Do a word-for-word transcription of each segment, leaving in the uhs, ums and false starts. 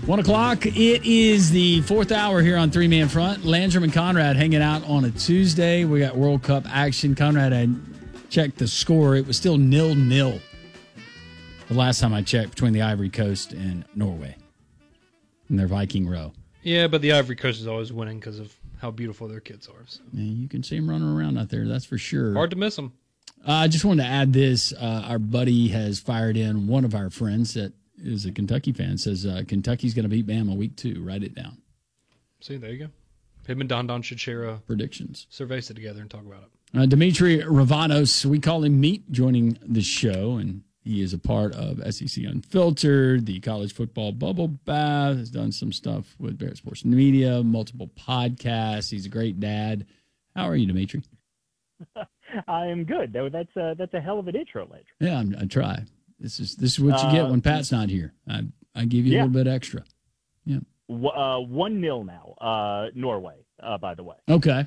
One o'clock. It is the fourth hour here on Three Man Front. Landrum and Conrad hanging out on a Tuesday. We got World Cup action. Conrad had checked the score. It was still nil nil. The last time I checked between the Ivory Coast and Norway in their Viking row. Yeah, but the Ivory Coast is always winning because of how beautiful their kids are. So. Yeah, you can see them running around out there. That's for sure. Hard to miss them. Uh, I just wanted to add this. Uh, our buddy has fired in one of our friends that is a Kentucky fan, says uh, Kentucky's going to beat Bama week two. Write it down. See, there you go. Him and Don Don should share a predictions. Survey it together and talk about it. Uh, Dimitri Ravanos, we call him Meat, joining the show, and he is a part of S E C Unfiltered, the college football bubble bath, has done some stuff with Barrett Sports Media, multiple podcasts. He's a great dad. How are you, Dimitri? I am good. That's a, that's a hell of an intro, Landrum. Yeah, I'm, I try. This is this is what you get uh, when Pat's not here. I I give you yeah. a little bit extra. Yeah. Uh, one nil now, uh, Norway, uh, by the way. Okay.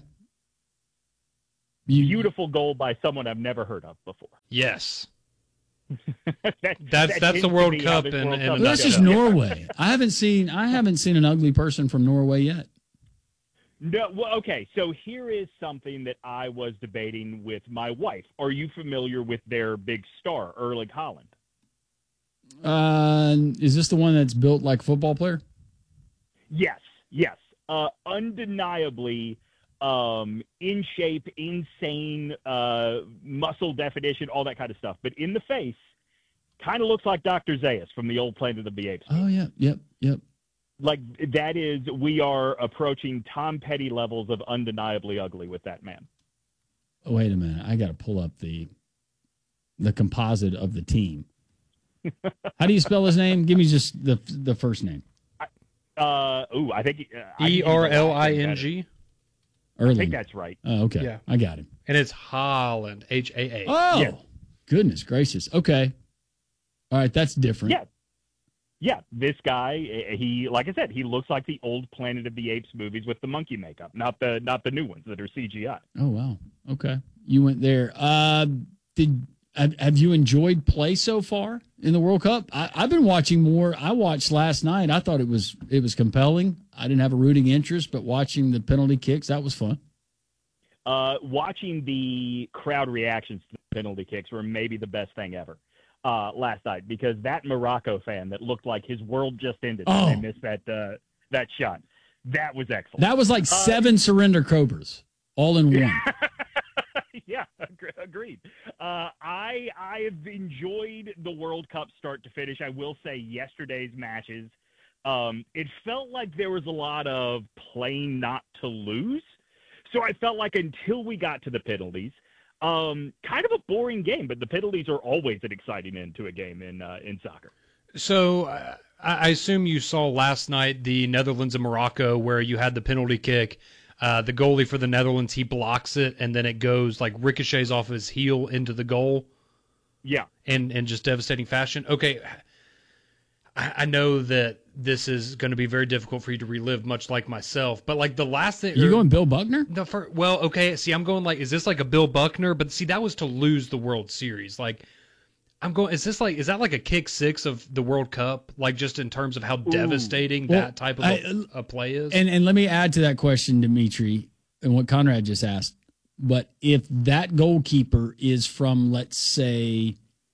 You, Beautiful goal by someone I've never heard of before. Yes. that, that's that that's the World Cup. And, and, World and well, that's just Norway. I haven't seen I haven't seen an ugly person from Norway yet. No, well, okay. So here is something that I was debating with my wife. Are you familiar with their big star, Erling Haaland? Uh, is this the one that's built like a football player? Yes, yes. Uh, undeniably um, in shape, insane, uh, muscle definition, all that kind of stuff. But in the face, kind of looks like Doctor Zaius from the old Planet of the Apes. Oh, yeah, yep, yep. Like, that is, we are approaching Tom Petty levels of undeniably ugly with that man. Oh, wait a minute. I got to pull up the the composite of the team. How do you spell his name? Give me just the the first name. Uh, ooh, I think uh, E R L I N G. I think that's right. Oh, okay. Yeah. I got him. And it's Holland, H A A. Oh, yeah. Goodness gracious. Okay. All right, that's different. Yeah. Yeah, this guy, he, like I said, he looks like the old Planet of the Apes movies with the monkey makeup, not the not the new ones that are C G I. Oh, wow. Okay. You went there. Uh, did have, have you enjoyed play so far in the World Cup? I, I've been watching more. I watched last night. I thought it was it was compelling. I didn't have a rooting interest, but watching the penalty kicks, that was fun. Uh, watching the crowd reactions to the penalty kicks were maybe the best thing ever. Uh, last night, because that Morocco fan that looked like his world just ended Oh. when they missed that uh, that shot, that was excellent. That was like Uh, seven surrender cobras all in one. yeah, ag- agreed. Uh, I I have enjoyed the World Cup start to finish. I will say yesterday's matches, um, it felt like there was a lot of playing not to lose. So I felt like until we got to the penalties, um, kind of a boring game. But the penalties are always an exciting end to a game in uh, in soccer. So uh, I assume you saw last night the Netherlands and Morocco where you had the penalty kick. Uh, the goalie for the Netherlands, he blocks it, and then it goes like ricochets off his heel into the goal. Yeah. In, in just devastating fashion. Okay, I, I know that this is going to be very difficult for you to relive, much like myself. But like the last thing, You or- going Bill Buckner? The fir- well, okay. See, I'm going like, is this like a Bill Buckner? But see, that was to lose the World Series. Like, I'm going. Is this like? Is that like a kick six of the World Cup? Like, just in terms of how devastating Well, that type of I- a, a play is. And and let me add to that question, Dimitri, and what Conrad just asked. But if that goalkeeper is from, let's say,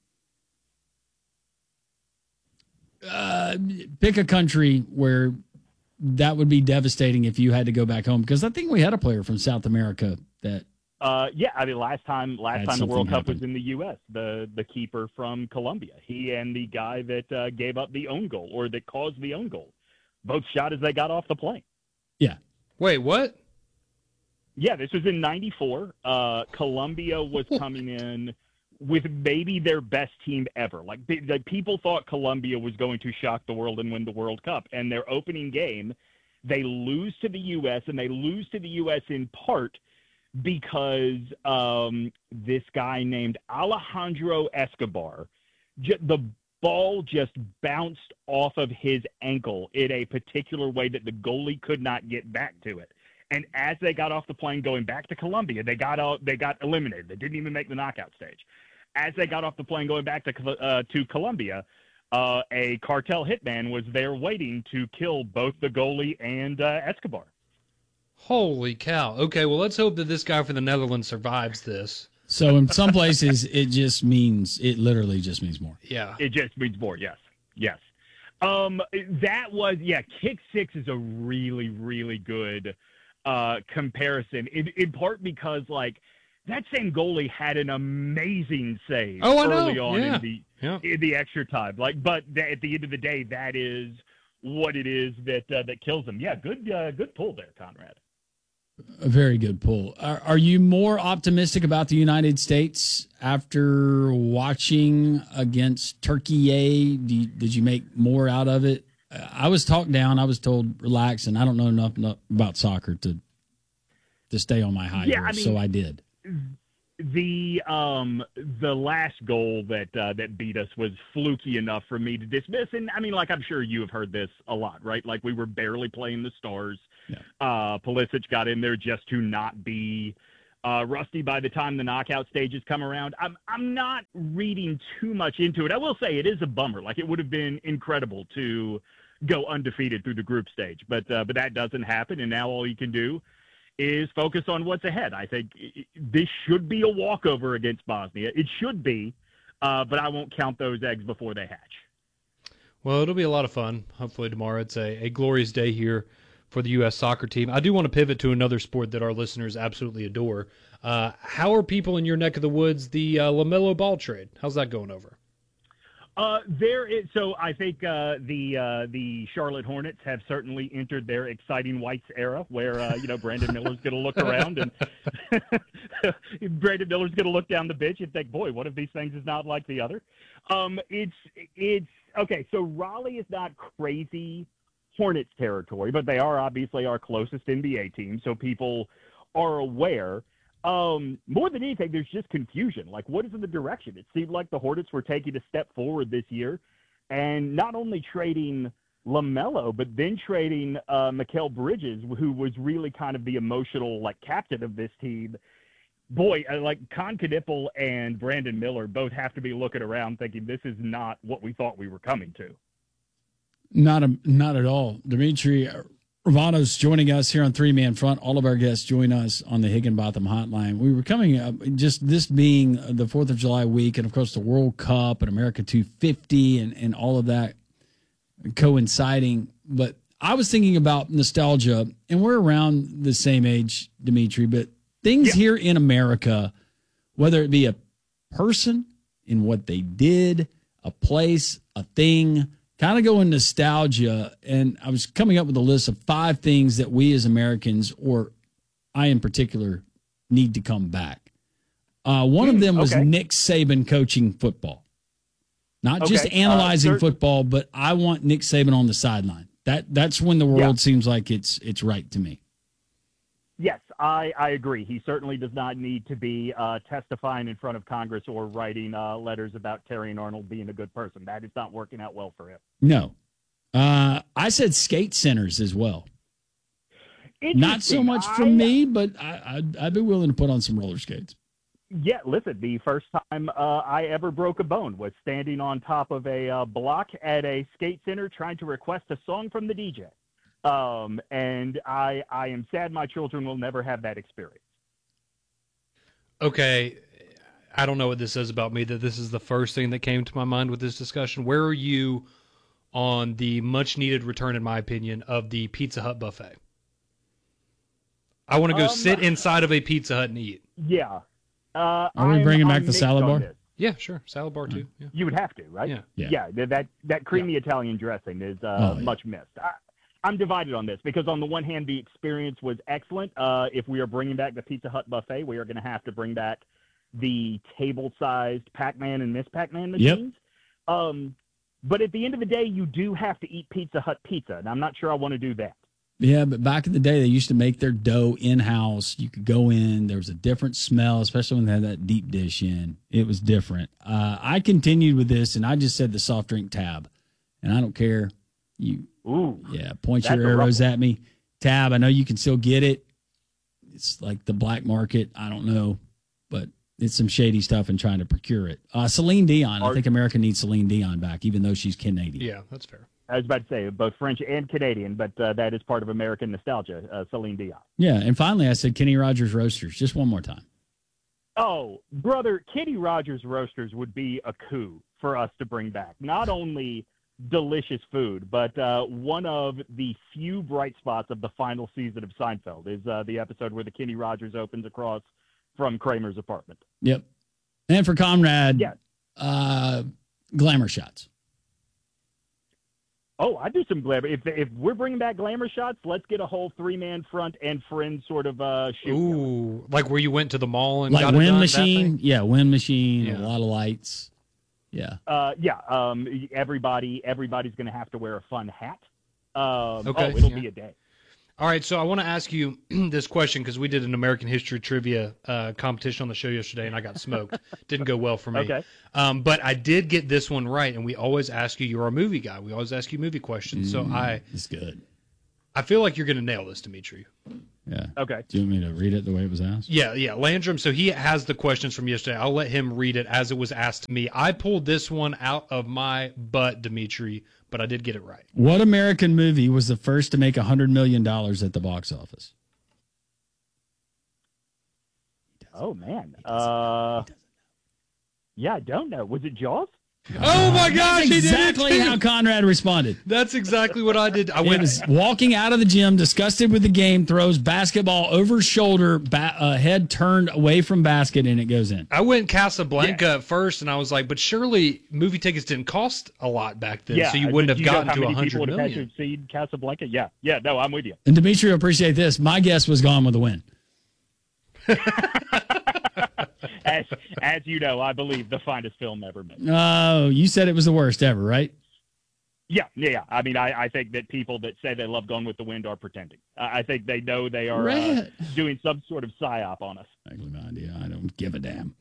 uh, pick a country where that would be devastating if you had to go back home, because I think we had a player from South America that. Uh, yeah, I mean, last time, last Had time the something World Cup happen. was in the U S, the the keeper from Colombia, he and the guy that uh, gave up the own goal or that caused the own goal, both shot as they got off the plane. Yeah. Wait, what? Yeah, this was in ninety-four. Uh, Colombia was coming in with maybe their best team ever. Like, they, the people thought Colombia was going to shock the world and win the World Cup. And their opening game, they lose to the U S, and they lose to the U S in part because um, this guy named Alejandro Escobar, j- the ball just bounced off of his ankle in a particular way that the goalie could not get back to it. And as they got off the plane going back to Colombia, they got out, they got eliminated. They didn't even make the knockout stage. As they got off the plane going back to uh, to Colombia, uh, a cartel hitman was there waiting to kill both the goalie and uh, Escobar. Holy cow. Okay, well, let's hope that this guy from the Netherlands survives this. So in some places, it just means, it literally just means more. Yeah. It just means more, yes. Yes. Um, that was, yeah, kick six is a really, really good uh, comparison, in, in part because, like, that same goalie had an amazing save oh, I early know. on yeah. in the yeah. in the extra time. Like, but th- at the end of the day, that is what it is that uh, that kills him. Yeah, good uh, good pull there, Conrad. A very good pull. Are, are you more optimistic about the United States after watching against Turkey? Do you, did you make more out of it? Uh, I was talked down. I was told relax, and I don't know enough, enough about soccer to to stay on my high Yeah, horse, I mean, so I did. The um the last goal that uh, that beat us was fluky enough for me to dismiss, and I mean, like, I'm sure you have heard this a lot, right? Like, we were barely playing the Stars. Yeah. Uh, Pulisic got in there just to not be uh, rusty by the time the knockout stages come around. I'm I'm not reading too much into it. I will say it is a bummer. Like, it would have been incredible to go undefeated through the group stage, but uh, but that doesn't happen, and now all you can do is focus on what's ahead. I think this should be a walkover against Bosnia. It should be, uh, but I won't count those eggs before they hatch. Well, it'll be a lot of fun. Hopefully tomorrow it's a, a glorious day here for the U S soccer team. I do want to pivot to another sport that our listeners absolutely adore. Uh, how are people in your neck of the woods, the uh, LaMelo Ball trade? How's that going over? Uh, there is, so I think uh, the uh, the Charlotte Hornets have certainly entered their exciting whites era, where uh, you know Brandon Miller's going to look around and Brandon Miller's going to look down the bench and think, boy, one of these things is not like the other. Um, it's it's okay. So Raleigh is not crazy Hornets territory, but they are obviously our closest N B A team, so people are aware. Um, more than anything, there's just confusion. Like, what is in the direction? It seemed like the Hornets were taking a step forward this year, and not only trading LaMelo, but then trading uh, Mikal Bridges, who was really kind of the emotional, like, captain of this team. Boy, uh, like, Con Knipple and Brandon Miller both have to be looking around thinking this is not what we thought we were coming to. Not a, not at all. Dimitri Ravanos joining us here on Three Man Front. All of our guests join us on the Higginbotham Hotline. We were coming up, just this being the fourth of July week, and of course the World Cup and America two fifty and, and all of that coinciding. But I was thinking about nostalgia, and we're around the same age, Dimitri, but things Yeah. here in America, whether it be a person in what they did, a place, a thing, kind of going nostalgia, and I was coming up with a list of five things that we as Americans, or I in particular, need to come back. Uh, one of them was okay. Nick Saban coaching football. Not Okay, just uh, analyzing certain- football, but I want Nick Saban on the sideline. That That's when the world Yeah. seems like it's it's right to me. Yes, I, I agree. He certainly does not need to be uh, testifying in front of Congress or writing uh, letters about Terry and Arnold being a good person. That is not working out well for him. No. Uh, I said skate centers as well. Not so Interesting. much I- from me, but I, I'd, I'd be willing to put on some roller skates. Yeah, listen, the first time uh, I ever broke a bone was standing on top of a uh, block at a skate center trying to request a song from the D J. Um, and I, I am sad my children will never have that experience. Okay, I don't know what this says about me that this is the first thing that came to my mind with this discussion. Where are you on the much-needed return, in my opinion, of the Pizza Hut buffet? I want to go Um, sit inside of a Pizza Hut and eat. Yeah. Uh, Are we I'm- bringing back I'm the mixed salad on bar? this. Yeah, sure. Salad bar, too. Yeah. You would have to, right? Yeah. Yeah. Yeah, th- that that creamy Italian dressing is uh, Oh, yeah. much missed. I, I'm divided on this because on the one hand, the experience was excellent. Uh, if we are bringing back the Pizza Hut buffet, we are going to have to bring back the table-sized Pac-Man and Miss Pac-Man Yep. machines. Um, but at the end of the day, you do have to eat Pizza Hut pizza, and I'm not sure I want to do that. Yeah, but back in the day, they used to make their dough in-house. You could go in. There was a different smell, especially when they had that deep dish in. It was different. Uh, I continued with this, and I just said the soft drink tab. And I don't care. You, Ooh, yeah, point That's your a rough arrows one. at me. Tab, I know you can still get it. It's like the black market. I don't know. But it's some shady stuff in trying to procure it. Uh, Celine Dion. I Are- think America needs Celine Dion back, even though she's Canadian. Yeah, that's fair. I was about to say both French and Canadian, but uh, that is part of American nostalgia. Uh, Celine Dion. Yeah, and finally, I said Kenny Rogers Roasters. Just one more time. Oh, brother, Kenny Rogers Roasters would be a coup for us to bring back. Not only delicious food, but uh, one of the few bright spots of the final season of Seinfeld is uh, the episode where the Kenny Rogers opens across from Kramer's apartment. Yep. And for Conrad, Yeah. uh, glamour shots. Oh, I do some glamour. If if we're bringing back glamour shots, let's get a whole three man front and friends sort of uh, shoot. going. Ooh, like where you went to the mall and Like got it wind done, that machine. thing? Yeah, wind machine, Yeah. a lot of lights. Yeah. Uh, yeah. Um, everybody everybody's going to have to wear a fun hat. Um, Okay, oh, it'll yeah. be a day. All right, so I want to ask you this question because we did an American history trivia uh, competition on the show yesterday, and I got smoked. Didn't go well for me. Okay. Um, but I did get this one right, and we always ask you. You're a movie guy. We always ask you movie questions. So I, It's good. I feel like you're going to nail this, Dimitri. Yeah. Okay. Do you want me to read it the way it was asked? Yeah, yeah. Landrum. So he has the questions from yesterday. I'll let him read it as it was asked to me. I pulled this one out of my butt, Dimitri, but I did get it right. What American movie was the first to make one hundred million dollars at the box office? Oh man. Uh, yeah, I don't know. Was it Jaws? Oh my gosh, That's he exactly did it too. how Conrad responded. That's exactly what I did. I It went. was walking out of the gym, disgusted with the game, throws basketball over shoulder, ba- uh, head turned away from basket, and it goes in. I went Casablanca at first, and I was like, but surely movie tickets didn't cost a lot back then, Yeah. so you wouldn't have Do you know gotten how to many one people hundred would have had to million. have seen Casablanca? Yeah. Yeah. No, I'm with you. And Dimitri will appreciate this. My guess was Gone with the Wind. As as you know, I believe the finest film ever made. Oh, you said it was the worst ever, right? Yeah, yeah. yeah. I mean, I, I think that people that say they love Gone with the Wind are pretending. I I think they know they are uh, Red. doing some sort of psyop on us. Actually, my idea. I don't give a damn.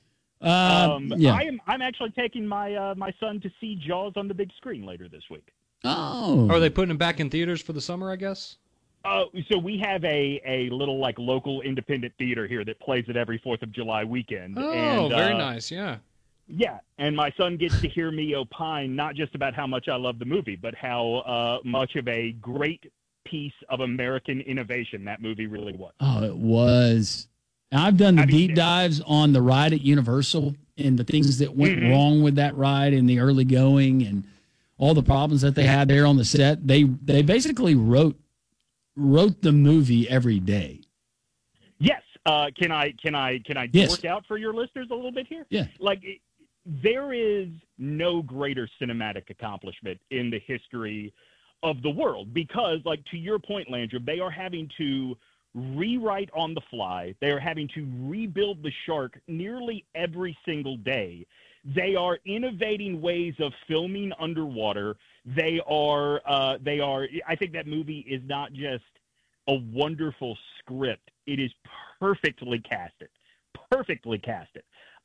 Uh, Um, yeah. I am. I'm actually taking my uh, my son to see Jaws on the big screen later this week. oh. Are they putting it back in theaters for the summer, I guess? Uh, so we have a, a little like local independent theater here that plays it every Fourth of July weekend. Oh, and, very uh, nice, yeah. Yeah, and my son gets to hear me opine not just about how much I love the movie, but how uh, much of a great piece of American innovation that movie really was. Oh, it was. I've done the I mean, deep it- dives on the ride at Universal and the things that went Mhm. wrong with that ride in the early going and all the problems that they had there on the set. They they basically wrote wrote the movie every day. Yes. Uh, can I can I can I Yes. work out for your listeners a little bit here? Yeah. Like it, there is no greater cinematic accomplishment in the history of the world because, like to your point, Landrum, they are having to rewrite on the fly. They are having to rebuild the shark nearly every single day. They are innovating ways of filming underwater. They are, uh, they are, I think that movie is not just a wonderful script. It is perfectly casted, perfectly casted.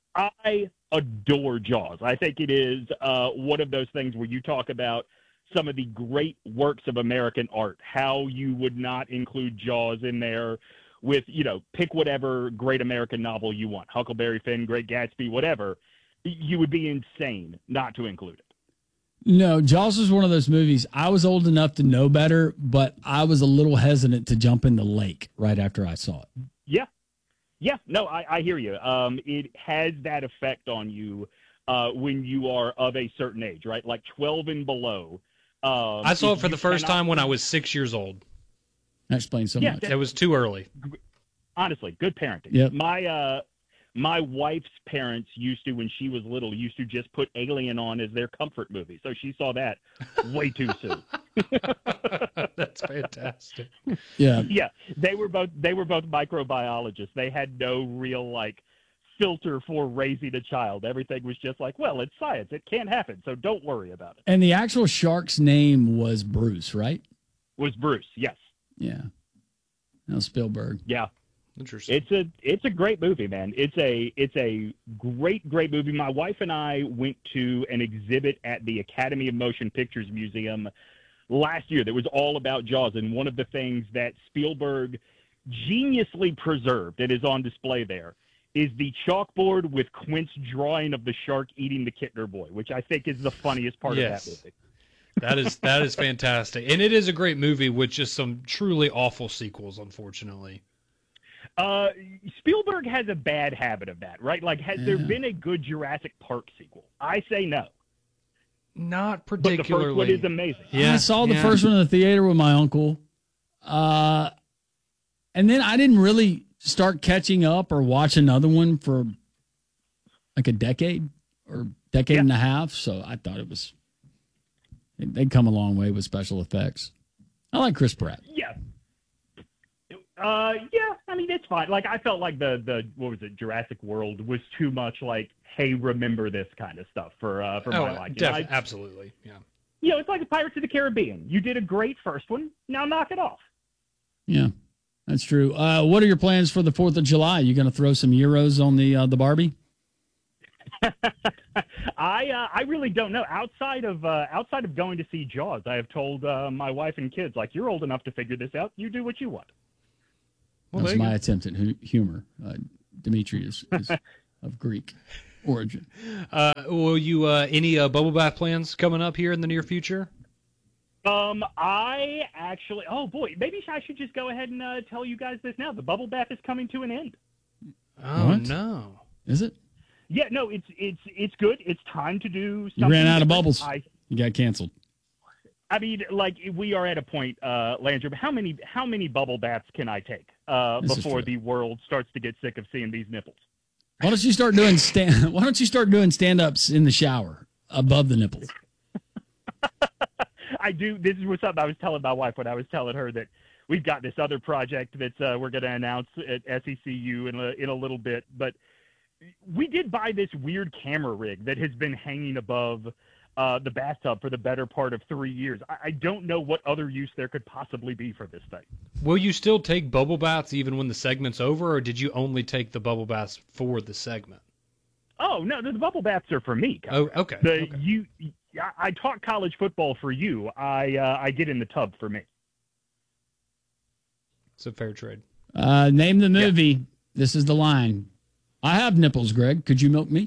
I adore Jaws. I think it is uh, one of those things where you talk about some of the great works of American art, how you would not include Jaws in there with, you know, pick whatever great American novel you want, Huckleberry Finn, Great Gatsby, whatever. You would be insane not to include it. No, Jaws was one of those movies. I was old enough to know better, but I was a little hesitant to jump in the lake right after I saw it. Yeah. Yeah. No, I, I hear you. Um, it has that effect on you uh, when you are of a certain age, right? Like twelve and below. Um, I saw if it for you the first cannot- time when I was six years old. That explains so Yeah, much. that- It was too early. Honestly, good parenting. Yep. My uh, my wife's parents used to, when she was little, used to just put Alien on as their comfort movie. So she saw that way too soon. That's fantastic. Yeah. Yeah, they were both they were both microbiologists. They had no real like filter for raising a child. Everything was just like, well, it's science. It can't happen, so don't worry about it. And the actual shark's name was Bruce, right? Was Bruce? Yes. Yeah. No, Spielberg. Yeah. Interesting. It's a it's a great movie, man. It's a it's a great great movie. My wife and I went to an exhibit at the Academy of Motion Pictures Museum last year that was all about Jaws, and one of the things that Spielberg geniusly preserved and is on display there is the chalkboard with Quint's drawing of the shark eating the Kittner boy, which I think is the funniest part Yes. of that movie. That is that is fantastic, and it is a great movie with just some truly awful sequels, unfortunately. Uh, Spielberg has a bad habit of that, right? Like, has there Yeah. been a good Jurassic Park sequel? I say no. Not But the particularly. first one is amazing. Yeah, I saw the yeah. first one in the theater with my uncle. Uh, and then I didn't really start catching up or watch another one for like a decade or decade Yeah. and a half. So I thought it was, they'd come a long way with special effects. I like Chris Pratt. Yeah. Uh, yeah, I mean, it's fine. Like, I felt like the, the what was it, Jurassic World was too much like, hey, remember this kind of stuff for, uh, for Oh, my liking. def- I- absolutely. Yeah. You know, it's like the Pirates of the Caribbean. You did a great first one. Now knock it off. Yeah, that's true. Uh, what are your plans for the fourth of July? You going to throw some euros on the, uh, the Barbie? I uh, I really don't know. Outside of uh, outside of going to see Jaws, I have told uh, my wife and kids, like, you're old enough to figure this out. You do what you want. Well, That's there you my go. attempt at hu- humor. Uh, Dimitri is, is of Greek origin. Uh, will you uh, any uh, bubble bath plans coming up here in the near future? Um, I actually, oh boy, maybe I should just go ahead and uh, tell you guys this now. The bubble bath is coming to an end. Oh What? no! Is it? Yeah, no, it's it's it's good. It's time to do. You ran something out of different. bubbles. I, You got canceled. I mean, like, we are at a point, uh, Landry. How many how many bubble baths can I take uh, This is before true. the world starts to get sick of seeing these nipples? Why don't you start doing stand? Why don't you start doing stand-ups in the shower above the nipples? I do. This is what's up. I was telling my wife when I was telling her that we've got this other project that uh, we're going to announce at S E C U in a, in a little bit. But we did buy this weird camera rig that has been hanging above uh, the bathtub for the better part of three years. I, I don't know what other use there could possibly be for this thing. Will you still take bubble baths even when the segment's over, or did you only take the bubble baths for the segment? Oh no, the bubble baths are for me. Oh, Conrad. okay. The okay. you. I, I talk college football for you. I uh, I get in the tub for me. It's a fair trade. Uh, name the movie. This is the line. I have nipples, Greg. Could you milk me?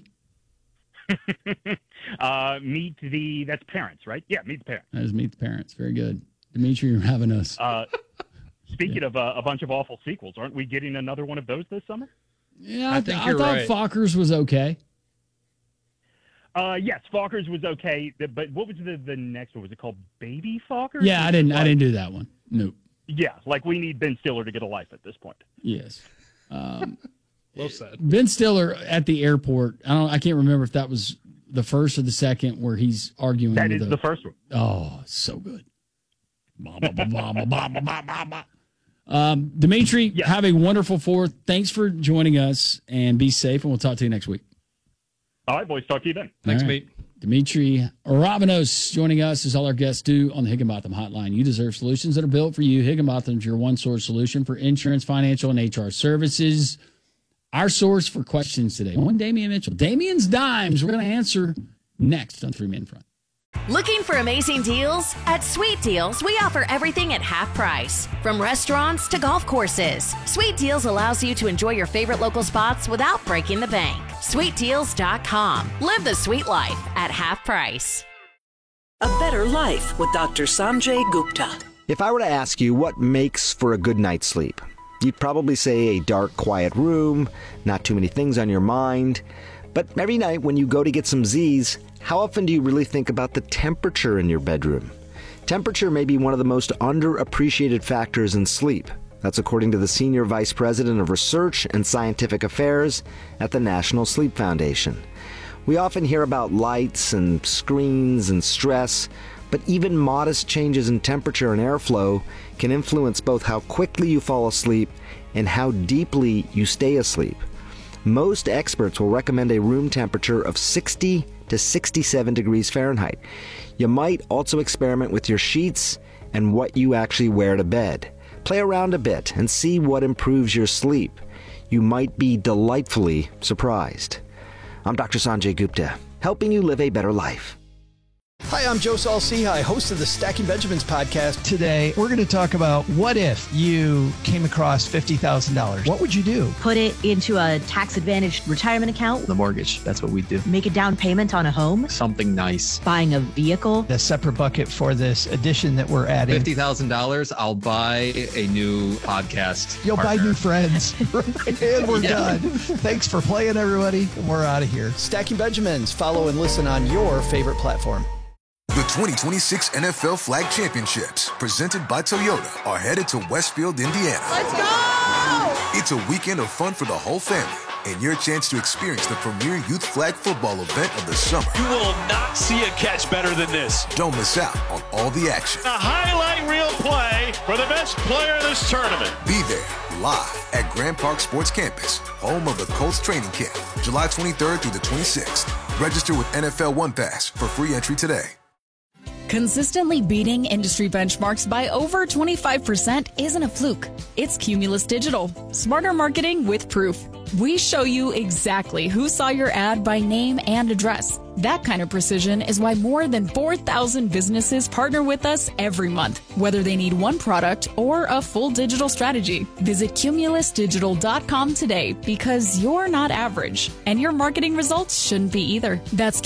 uh, meet the that's parents, right? Yeah, meet the parents. That is Meet the Parents. Very good. Dimitri, you're having us. Uh, speaking of uh, a bunch of awful sequels, aren't we getting another one of those this summer? Yeah, I I, think th- I you're thought right. Fockers was okay. Uh, yes, Fockers was okay, the- but what was the, the next one? Was it called Baby Fockers? Yeah, I didn't. I Like- didn't do that one. Nope. Yeah, like we need Ben Stiller to get a life at this point. Yes. Um, Well said. Ben Stiller at the airport. I don't. I can't remember if that was the first or the second where he's arguing. That with is the, the first one. Oh, so good. Ba, ba, ba, ba, ba, ba, ba, ba, ba. Um, Dimitri, Yeah. have a wonderful fourth. Thanks for joining us, and be safe. And we'll talk to you next week. All right, boys, talk to you then. Thanks, All right. mate. Dimitri Rabinos joining us, as all our guests do, on the Higginbotham Hotline. You deserve solutions that are built for you. Higginbotham's your one source solution for insurance, financial, and H R services. Our source for questions today. One, Damian Mitchell. Damian's Dimes. We're going to answer next on Three Men Front. Looking for amazing deals? At Sweet Deals, we offer everything at half price. From restaurants to golf courses, Sweet Deals allows you to enjoy your favorite local spots without breaking the bank. sweet deals dot com. Live the sweet life at half price. A Better Life with Doctor Sanjay Gupta. If I were to ask you what makes for a good night's sleep, you'd probably say a dark, quiet room, not too many things on your mind. But every night when you go to get some Z's, how often do you really think about the temperature in your bedroom? Temperature may be one of the most underappreciated factors in sleep. That's according to the Senior Vice President of Research and Scientific Affairs at the National Sleep Foundation. We often hear about lights and screens and stress, but even modest changes in temperature and airflow can influence both how quickly you fall asleep and how deeply you stay asleep. Most experts will recommend a room temperature of sixty to sixty-seven degrees Fahrenheit. You might also experiment with your sheets and what you actually wear to bed. Play around a bit and see what improves your sleep. You might be delightfully surprised. I'm Doctor Sanjay Gupta, helping you live a better life. Hi, I'm Joe Saul-Sehy, host of the Stacking Benjamins podcast. Today, we're going to talk about what if you came across fifty thousand dollars. What would you do? Put it into a tax-advantaged retirement account. The mortgage, that's what we do. Make a down payment on a home. Something nice. Buying a vehicle. A separate bucket for this addition that we're adding. fifty thousand dollars, I'll buy a new podcast You'll partner. buy new friends. And we're yeah. done. Thanks for playing, everybody. We're out of here. Stacking Benjamins. Follow and listen on your favorite platform. The twenty twenty-six N F L Flag Championships, presented by Toyota, are headed to Westfield, Indiana. Let's go! It's a weekend of fun for the whole family and your chance to experience the premier youth flag football event of the summer. You will not see a catch better than this. Don't miss out on all the action. A highlight reel play for the best player of this tournament. Be there live at Grand Park Sports Campus, home of the Colts training camp, July twenty-third through the twenty-sixth. Register with N F L One Pass for free entry today. Consistently beating industry benchmarks by over twenty-five percent isn't a fluke. It's Cumulus Digital. Smarter marketing with proof. We show you exactly who saw your ad by name and address. That kind of precision is why more than four thousand businesses partner with us every month, whether they need one product or a full digital strategy. Visit cumulus digital dot com today because you're not average, and your marketing results shouldn't be either. That's